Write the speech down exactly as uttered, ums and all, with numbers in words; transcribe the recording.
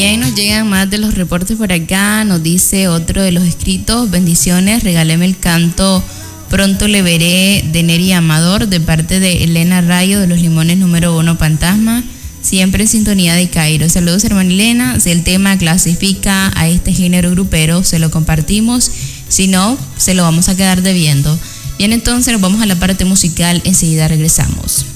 Bien, nos llegan más de los reportes por acá. Nos dice otro de los escritos: bendiciones, regáleme el canto Pronto le veré de Neri Amador, de parte de Elena Rayo de Los Limones número uno Fantasma, siempre en sintonía de Cairo. Saludos, hermana Elena. Si el tema clasifica a este género grupero, se lo compartimos. Si no, se lo vamos a quedar debiendo. Bien, entonces nos vamos a la parte musical. Enseguida regresamos.